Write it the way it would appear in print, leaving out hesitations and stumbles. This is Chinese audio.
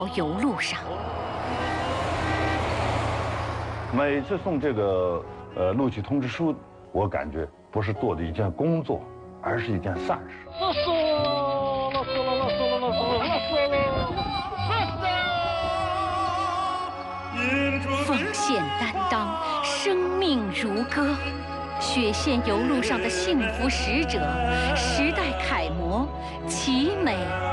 邮路上。 每次送这个录取通知书，我感觉不是做的一件工作，而是一件善事。 奉献担当，生命如歌。雪线邮路上的幸福使者，时代楷模，奇美